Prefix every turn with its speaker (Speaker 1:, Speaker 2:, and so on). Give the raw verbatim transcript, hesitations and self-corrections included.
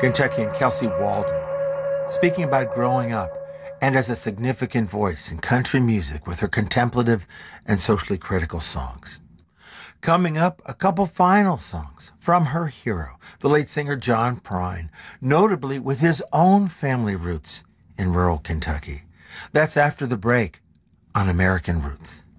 Speaker 1: Kentuckian Kelsey Walden, speaking about growing up and as a significant voice in country music with her contemplative and socially critical songs. Coming up, a couple final songs from her hero, the late singer John Prine, notably with his own family roots in rural Kentucky. That's after the break on American Roots.